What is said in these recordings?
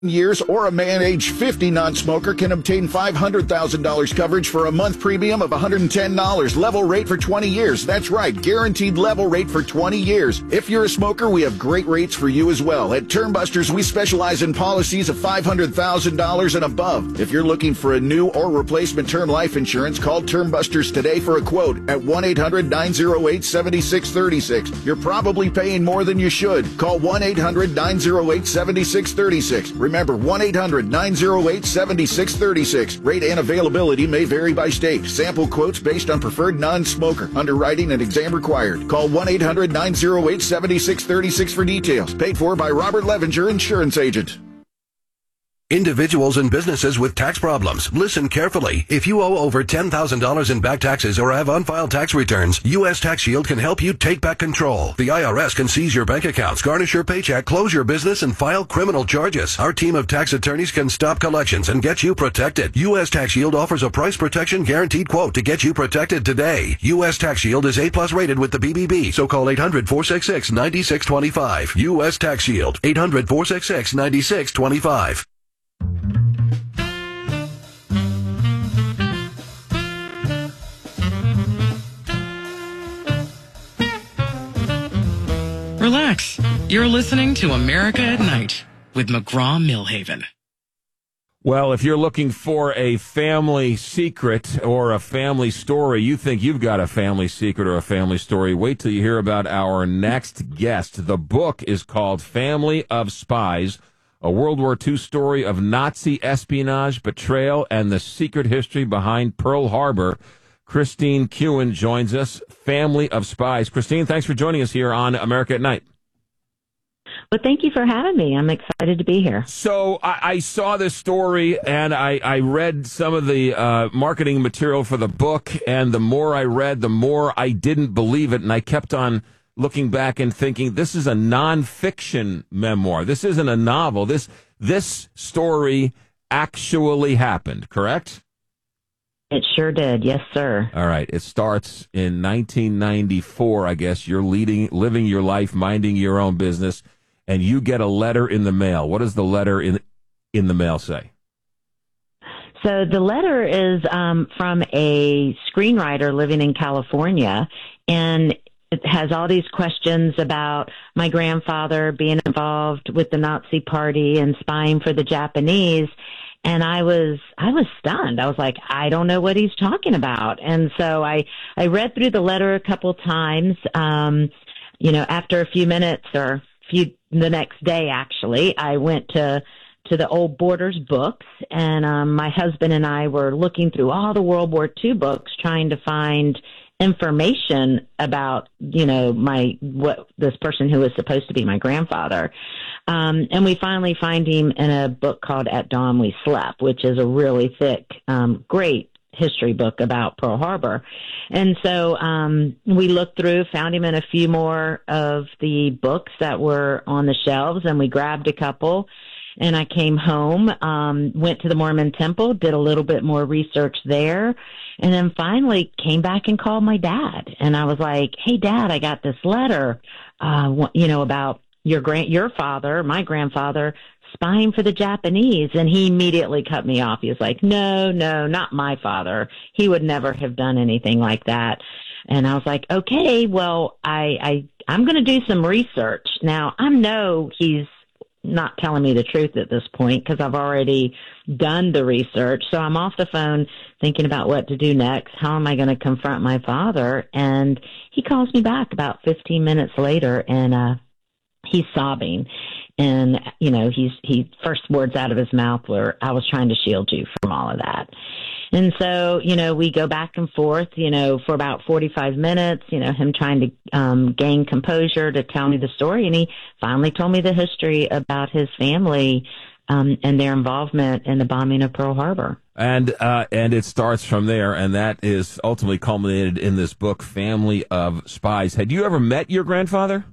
years, or a man age 50 non-smoker can obtain $500,000 coverage for a month premium of $110. Level rate for 20 years. That's right, guaranteed level rate for 20 years. If you're a smoker, we have great rates for you as well. At Termbusters, we specialize in policies of $500,000 and above. If you're looking for a new or replacement term life insurance, call Termbusters today for a quote at 1-800-908-7636. You're probably paying more than you should. Call 1-800-908-7636. Remember, 1-800-908-7636. Rate and availability may vary by state. Sample quotes based on preferred non-smoker. Underwriting and exam required. Call 1-800-908-7636 for details. Paid for by Robert Levenger, Insurance Agent. Individuals and businesses with tax problems, listen carefully. If you owe over $10,000 in back taxes or have unfiled tax returns, U.S. Tax Shield can help you take back control. The IRS can seize your bank accounts, garnish your paycheck, close your business, and file criminal charges. Our team of tax attorneys can stop collections and get you protected. U.S. Tax Shield offers a price protection guaranteed quote to get you protected today. U.S. Tax Shield is A+ rated with the BBB, so call 800-466-9625. U.S. Tax Shield, 800-466-9625. Relax. You're listening to America at Night with McGraw-Millhaven. Well, if you're looking for a family secret or a family story, you think you've got a family secret or a family story, wait till you hear about our next guest. The book is called Family of Spies, a World War II story of Nazi espionage, betrayal, and the secret history behind Pearl Harbor. Christine Kewen joins us, Family of Spies. Christine, thanks for joining us here on America at Night. Well, thank you for having me. I'm excited to be here. So I saw this story, and I read some of the marketing material for the book, and the more I read, the more I didn't believe it, and I kept on looking back and thinking, this is a nonfiction memoir. This isn't a novel. This story actually happened, correct? It sure did. Yes, sir. All right. It starts in 1994, I guess. You're living your life, minding your own business, and you get a letter in the mail. What does the letter in the mail say? So the letter is from a screenwriter living in California, and it has all these questions about my grandfather being involved with the Nazi Party and spying for the Japanese. And I was stunned. I was like, I don't know what he's talking about. And so I read through the letter a couple times. After a few minutes the next day, actually, I went to the old Borders books, and my husband and I were looking through all the World War II books, trying to find information about, what this person who was supposed to be my grandfather. And we finally find him in a book called At Dawn We Slept, which is a really thick, great history book about Pearl Harbor. And so we looked through, found him in a few more of the books that were on the shelves, and we grabbed a couple. And I came home, went to the Mormon Temple, did a little bit more research there, and then finally came back and called my dad. And I was like, hey, Dad, I got this letter, about your father, my grandfather, spying for the Japanese. And he immediately cut me off. He was like, no, not my father. He would never have done anything like that. And I was like, okay, well, I'm going to do some research. Now, I know he's not telling me the truth at this point because I've already done the research. So I'm off the phone thinking about what to do next. How am I going to confront my father? And he calls me back about 15 minutes later, and he's sobbing. And, he first words out of his mouth were, I was trying to shield you from all of that. And so, we go back and forth, for about 45 minutes, him trying to gain composure to tell me the story. And he finally told me the history about his family and their involvement in the bombing of Pearl Harbor. And it starts from there, and that is ultimately culminated in this book, Family of Spies. Had you ever met your grandfather?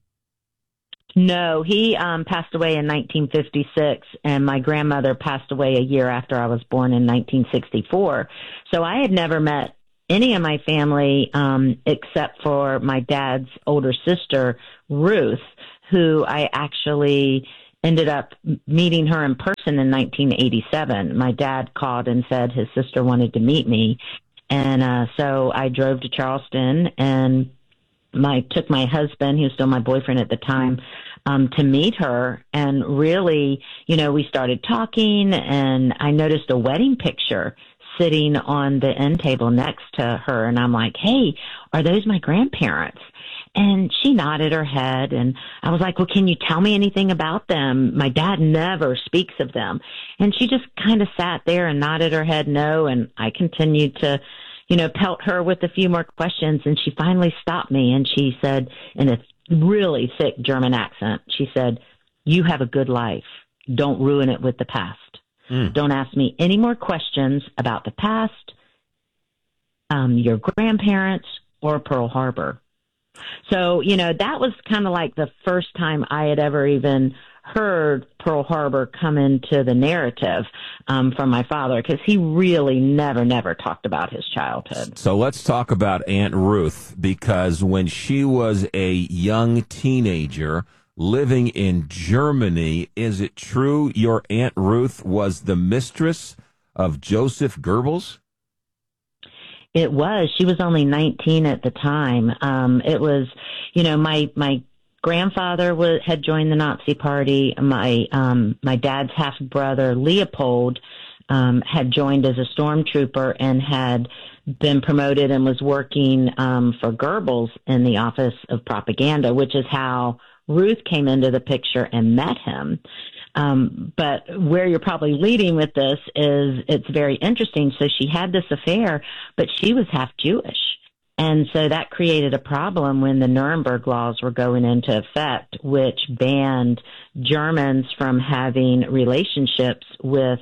No, he passed away in 1956, and my grandmother passed away a year after I was born in 1964. So I had never met any of my family except for my dad's older sister, Ruth, who I actually ended up meeting her in person in 1987. My dad called and said his sister wanted to meet me. And so I drove to Charleston and took my husband, he was still my boyfriend at the time, to meet her. And really, we started talking, and I noticed a wedding picture sitting on the end table next to her. And I'm like, hey, are those my grandparents? And she nodded her head, and I was like, well, can you tell me anything about them? My dad never speaks of them. And she just kind of sat there and nodded her head no, and I continued to, pelt her with a few more questions, and she finally stopped me, and she said, in a really thick German accent, she said, you have a good life. Don't ruin it with the past. Don't ask me any more questions about the past, your grandparents, or Pearl Harbor. So, that was kind of like the first time I had ever even heard Pearl Harbor come into the narrative from my father, because he really never talked about his childhood. So let's talk about Aunt Ruth, because when she was a young teenager living in Germany, is it true your Aunt Ruth was the mistress of Joseph Goebbels? It was. She was only 19 at the time. It was, my grandfather had joined the Nazi Party. My dad's half brother Leopold had joined as a stormtrooper and had been promoted and was working for Goebbels in the Office of Propaganda, which is how Ruth came into the picture and met him. But where you're probably leading with this is it's very interesting. So she had this affair, but she was half Jewish. And so that created a problem when the Nuremberg laws were going into effect, which banned Germans from having relationships with,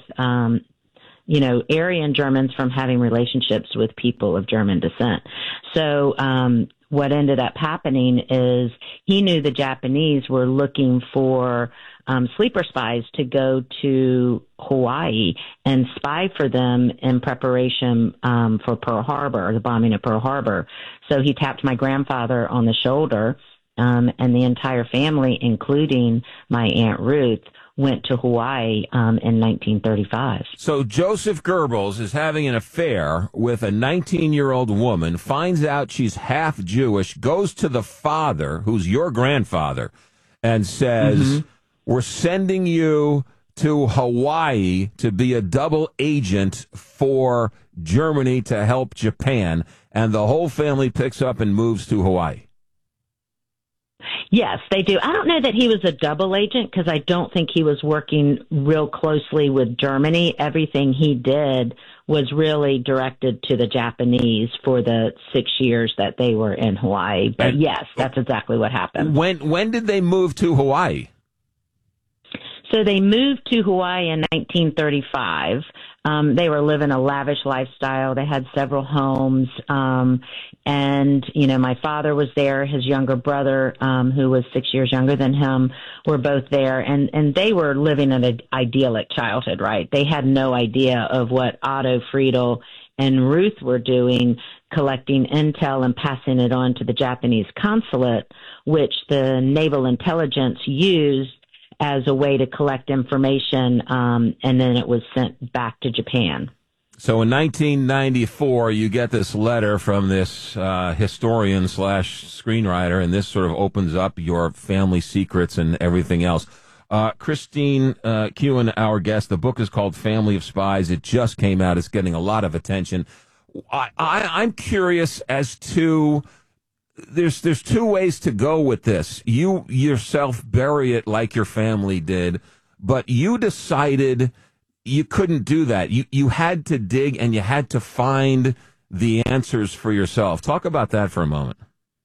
Aryan Germans from having relationships with people of German descent. So, what ended up happening is he knew the Japanese were looking for sleeper spies to go to Hawaii and spy for them in preparation for Pearl Harbor, the bombing of Pearl Harbor. So he tapped my grandfather on the shoulder, and the entire family, including my Aunt Ruth, went to Hawaii in 1935. So Joseph Goebbels is having an affair with a 19-year-old woman, finds out she's half Jewish, goes to the father, who's your grandfather, and says, we're sending you to Hawaii to be a double agent for Germany to help Japan, and the whole family picks up and moves to Hawaii. Yes, they do. I don't know that he was a double agent, because I don't think he was working real closely with Germany. Everything he did was really directed to the Japanese for the 6 years that they were in Hawaii. But yes, that's exactly what happened. When did they move to Hawaii? So they moved to Hawaii in 1935. They were living a lavish lifestyle. They had several homes. And, my father was there. His younger brother, who was 6 years younger than him, were both there. And they were living an idyllic childhood, right? They had no idea of what Otto Friedel and Ruth were doing, collecting intel and passing it on to the Japanese consulate, which the naval intelligence used as a way to collect information, and then it was sent back to Japan. So in 1994, you get this letter from this historian / screenwriter, and this sort of opens up your family secrets and everything else. Christine Kewen, our guest, the book is called Family of Spies. It just came out. It's getting a lot of attention. I'm curious as to... There's two ways to go with this. You yourself bury it like your family did, but you decided you couldn't do that. You had to dig and you had to find the answers for yourself. Talk about that for a moment.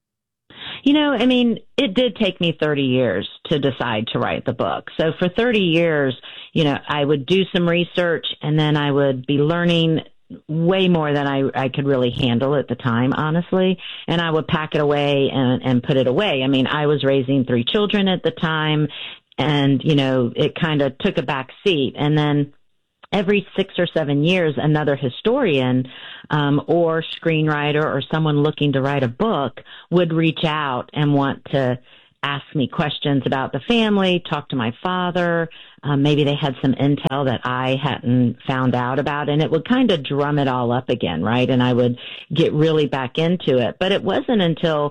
It did take me 30 years to decide to write the book. So for 30 years, I would do some research, and then I would be learning way more than I could really handle at the time, honestly. And I would pack it away and put it away. I was raising 3 children at the time, and, it kind of took a back seat. And then every 6 or 7 years, another historian or screenwriter or someone looking to write a book would reach out and want to ask me questions about the family, talk to my father. Maybe they had some intel that I hadn't found out about, and it would kind of drum it all up again, right? And I would get really back into it. But it wasn't until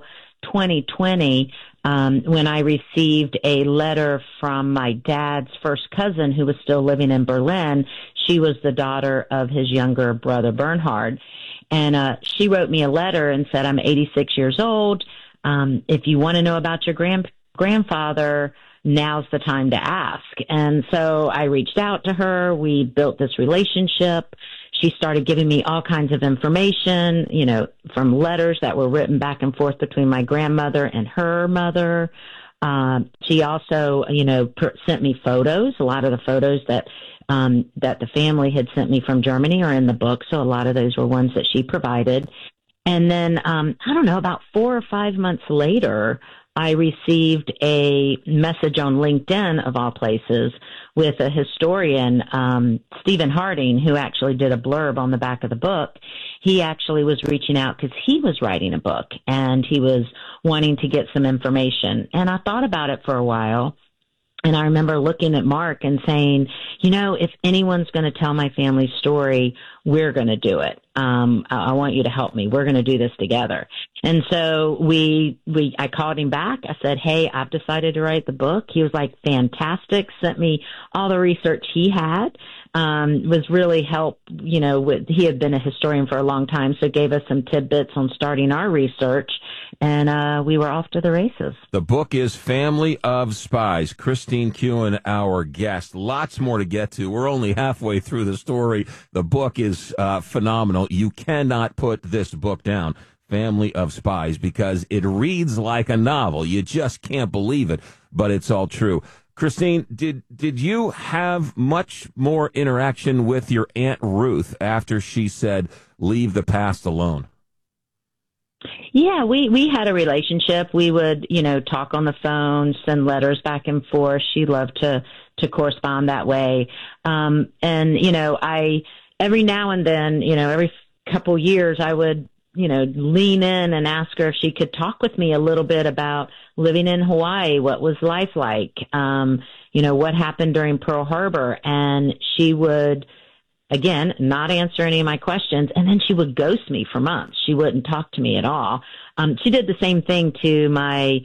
2020 when I received a letter from my dad's first cousin who was still living in Berlin. She was the daughter of his younger brother, Bernhard. And she wrote me a letter and said, I'm 86 years old. If you want to know about your grandfather, now's the time to ask. And so I reached out to her. We built this relationship. She started giving me all kinds of information, you know, from letters that were written back and forth between my grandmother and her mother. She also, you know, sent me photos. A lot of the photos that the family had sent me from Germany are in the book. So a lot of those were ones that she provided. And then, I don't know, about 4 or 5 months later, I received a message on LinkedIn, of all places, with a historian, Stephen Harding, who actually did a blurb on the back of the book. He actually was reaching out because he was writing a book and he was wanting to get some information. And I thought about it for a while. And I remember looking at Mark and saying, you know, if anyone's going to tell my family's story, we're going to do it. I want you to help me. We're going to do this together. And so I called him back. I said, hey, I've decided to write the book. He was like, fantastic. Sent me all the research he had. Was really he had been a historian for a long time, so gave us some tidbits on starting our research, and we were off to the races. The book is Family of Spies. Christine Kuhn, our guest. Lots more to get to. We're only halfway through the story. The book is phenomenal. You cannot put this book down, Family of Spies, because it reads like a novel. You just can't believe it, but it's all true. Christine, did you have much more interaction with your Aunt Ruth after she said, leave the past alone? Yeah, we had a relationship. We would, you know, talk on the phone, send letters back and forth. She loved to correspond that way. And, you know, every now and then, you know, every couple years I would, you know, lean in and ask her if she could talk with me a little bit about living in Hawaii. What was life like? You know, what happened during Pearl Harbor? And she would, again, not answer any of my questions. And then she would ghost me for months. She wouldn't talk to me at all. She did the same thing to my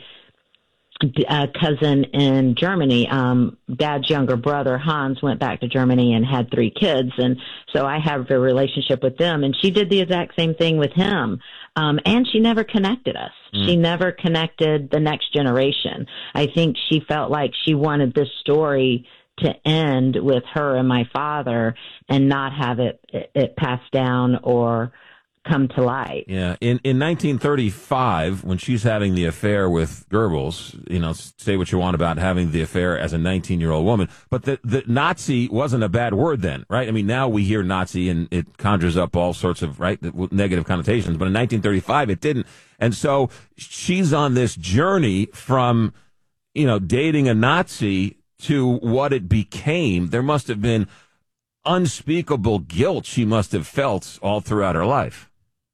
cousin in Germany. Dad's younger brother, Hans, went back to Germany and had 3 kids. And so I have a relationship with them. And she did the exact same thing with him. And she never connected us. She never connected the next generation. I think she felt like she wanted this story to end with her and my father and not have it passed down or come to light. Yeah. In 1935, when she's having the affair with Goebbels, you know, say what you want about having the affair as a 19-year-old woman, but the Nazi wasn't a bad word then, right? I mean, now we hear Nazi and it conjures up all sorts of, right, negative connotations, but in 1935 it didn't. And so she's on this journey from, you know, dating a Nazi to what it became. There must have been unspeakable guilt she must have felt all throughout her life.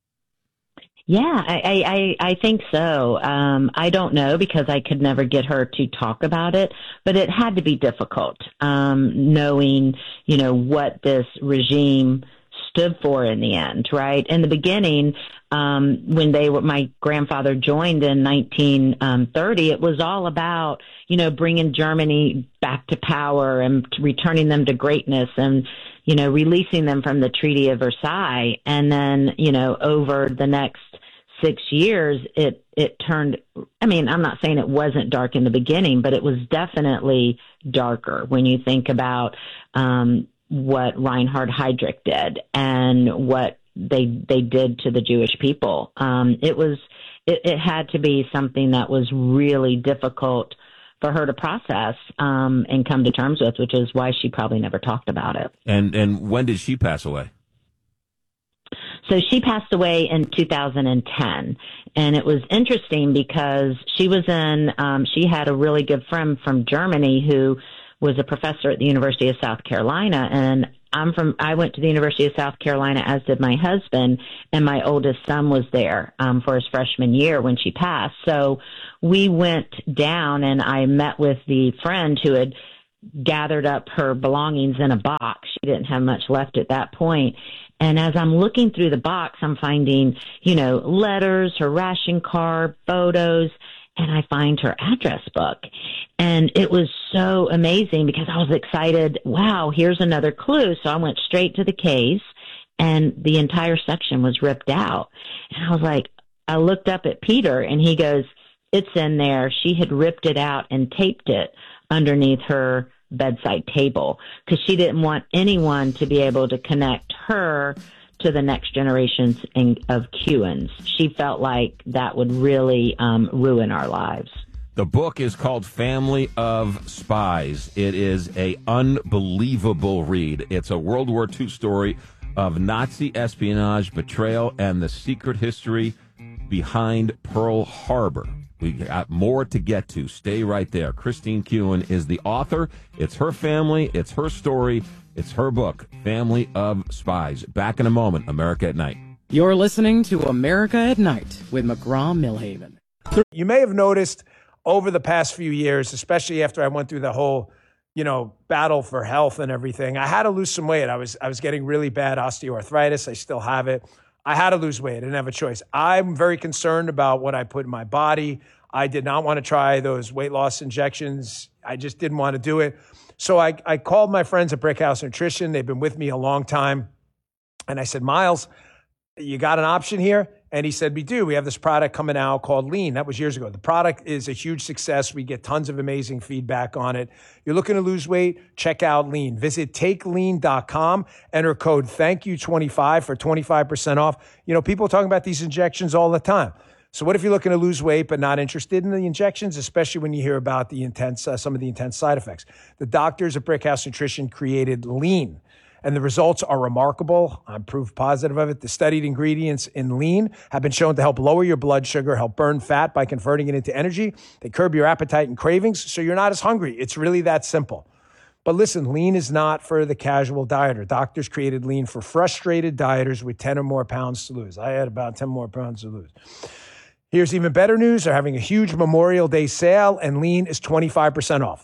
Yeah, I think so. I don't know because I could never get her to talk about it, but it had to be difficult, knowing, you know, what this regime stood for in the end, right? In the beginning, when my grandfather joined in 1930, it was all about, you know, bringing Germany back to power and returning them to greatness and, you know, releasing them from the Treaty of Versailles. And then, you know, over the next 6 years, it turned, I mean, I'm not saying it wasn't dark in the beginning, but it was definitely darker when you think about what Reinhard Heydrich did and what they did to the Jewish people. It had to be something that was really difficult for her to process and come to terms with, which is why she probably never talked about it. And when did she pass away? So she passed away in 2010, and it was interesting because she had a really good friend from Germany who was a professor at the University of South Carolina, and I went to the University of South Carolina, as did my husband, and my oldest son was there for his freshman year when she passed. So we went down, and I met with the friend who had gathered up her belongings in a box. She didn't have much left at that point. And as I'm looking through the box, I'm finding, letters, her ration card, photos, and I find her address book. And it was so amazing because I was excited. Wow, here's another clue. So I went straight to the case, and the entire section was ripped out. And I was like, I looked up at Peter, and he goes, it's in there. She had ripped it out and taped it underneath her bedside table because she didn't want anyone to be able to connect her to the next generations of Kewans. She felt like that would really ruin our lives. The book is called Family of Spies. It is a unbelievable read. It's a World War II story of Nazi espionage, betrayal, and the secret history behind Pearl Harbor. We got more to get to. Stay right there. Christine Kewen is the author. It's her family. It's her story. It's her book, Family of Spies. Back in a moment, America at Night. You're listening to America at Night with McGraw-Milhaven. You may have noticed over the past few years, especially after I went through the whole, battle for health and everything, I had to lose some weight. I was getting really bad osteoarthritis. I still have it. I had to lose weight. I didn't have a choice. I'm very concerned about what I put in my body. I did not want to try those weight loss injections. I just didn't want to do it. So I called my friends at Brickhouse Nutrition. They've been with me a long time. And I said, Miles, you got an option here? And he said, we do. We have this product coming out called Lean. That was years ago. The product is a huge success. We get tons of amazing feedback on it. You're looking to lose weight? Check out Lean. Visit takelean.com. Enter code THANKYOU25 for 25% off. People are talking about these injections all the time. So what if you're looking to lose weight but not interested in the injections, especially when you hear about the some of the intense side effects? The doctors at Brickhouse Nutrition created Lean, and the results are remarkable. I'm proof positive of it. The studied ingredients in Lean have been shown to help lower your blood sugar, help burn fat by converting it into energy. They curb your appetite and cravings, so you're not as hungry. It's really that simple. But listen, Lean is not for the casual dieter. Doctors created Lean for frustrated dieters with 10 or more pounds to lose. I had about 10 more pounds to lose. Here's even better news. They're having a huge Memorial Day sale, and Lean is 25% off.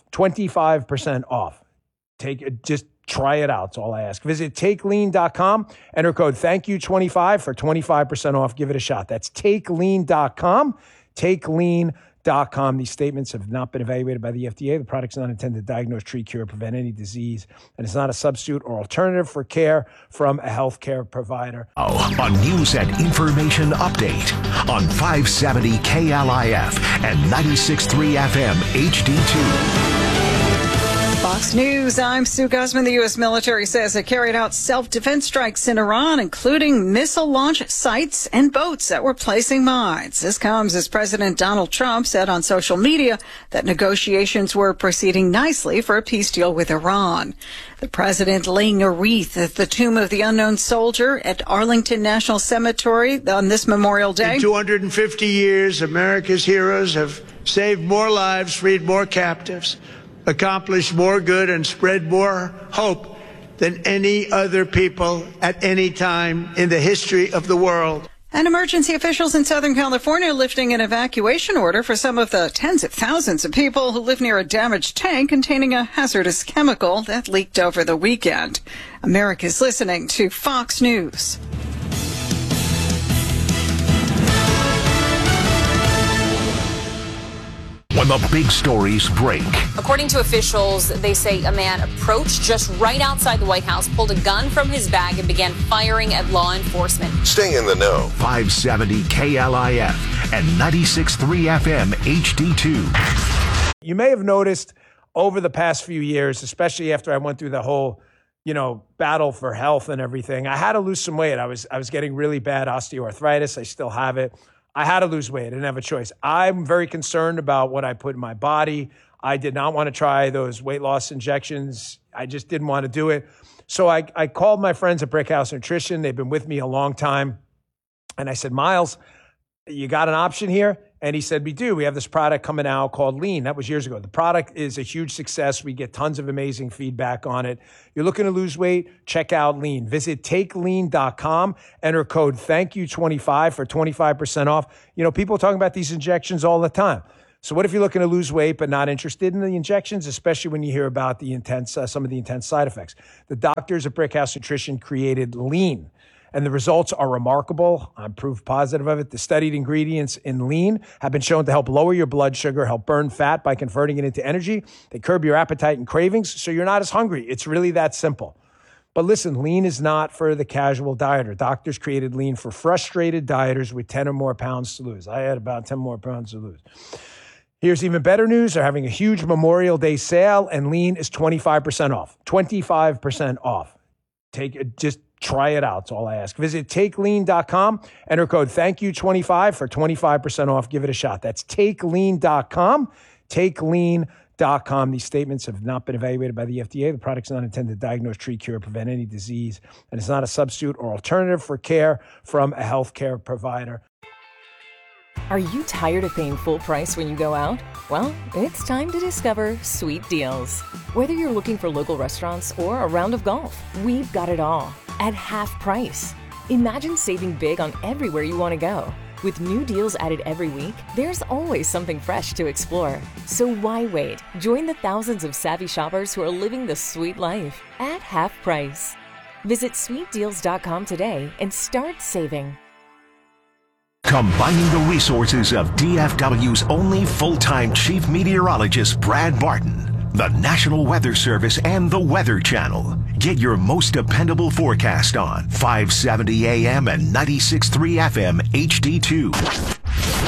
25% off. Just try it out. That's all I ask. Visit takelean.com. Enter code THANKYOU25 for 25% off. Give it a shot. That's takelean.com. Takelean.com. These statements have not been evaluated by the FDA. The product's not intended to diagnose, treat, cure, prevent any disease, and it's not a substitute or alternative for care from a healthcare provider. A news and information update on 570 KLIF and 96.3 FM HD2. Fox News, I'm Sue Guzman. The U.S. military says it carried out self-defense strikes in Iran, including missile launch sites and boats that were placing mines. This comes as President Donald Trump said on social media that negotiations were proceeding nicely for a peace deal with Iran. The president laying a wreath at the tomb of the unknown soldier at Arlington National Cemetery on this Memorial Day. In 250 years, America's heroes have saved more lives, freed more captives, accomplished more good, and spread more hope than any other people at any time in the history of the world. And emergency officials in Southern California are lifting an evacuation order for some of the tens of thousands of people who live near a damaged tank containing a hazardous chemical that leaked over the weekend. America's listening to Fox News. When the big stories break. According to officials, they say a man approached just right outside the White House, pulled a gun from his bag, and began firing at law enforcement. Stay in the know. 570 KLIF and 96.3 FM HD2. You may have noticed over the past few years, especially after I went through the whole, battle for health and everything, I had to lose some weight. I was getting really bad osteoarthritis. I still have it. I had to lose weight. I didn't have a choice. I'm very concerned about what I put in my body. I did not want to try those weight loss injections. I just didn't want to do it. So I called my friends at Brickhouse Nutrition. They've been with me a long time. And I said, Miles, you got an option here? And he said, we do. We have this product coming out called Lean. That was years ago. The product is a huge success. We get tons of amazing feedback on it. You're looking to lose weight? Check out Lean. Visit takelean.com. Enter code THANKYOU25 for 25% off. You know, people are talking about these injections all the time. So what if you're looking to lose weight but not interested in the injections, especially when you hear about the intense, some of the intense side effects? The doctors at Brickhouse Nutrition created Lean, and the results are remarkable. I'm proof positive of it. The studied ingredients in Lean have been shown to help lower your blood sugar, help burn fat by converting it into energy. They curb your appetite and cravings, so you're not as hungry. It's really that simple. But listen, Lean is not for the casual dieter. Doctors created Lean for frustrated dieters with 10 or more pounds to lose. I had about 10 more pounds to lose. Here's even better news. They're having a huge Memorial Day sale, and Lean is 25% off. 25% off. Just try it out. That's all I ask. Visit takelean.com. Enter code THANKYOU25 for 25% off. Give it a shot. That's takelean.com. Takelean.com. These statements have not been evaluated by the FDA. The product's not intended to diagnose, treat, cure, or prevent any disease, and it's not a substitute or alternative for care from a healthcare provider. Are you tired of paying full price when you go out? Well, it's time to discover Sweet Deals. Whether you're looking for local restaurants or a round of golf, we've got it all at half price. Imagine saving big on everywhere you want to go. With new deals added every week, there's always something fresh to explore. So why wait? Join the thousands of savvy shoppers who are living the sweet life at half price. Visit sweetdeals.com today and start saving. Combining the resources of DFW's only full-time chief meteorologist, Brad Barton, the National Weather Service, and the Weather Channel. Get your most dependable forecast on 570 AM and 96.3 FM HD2.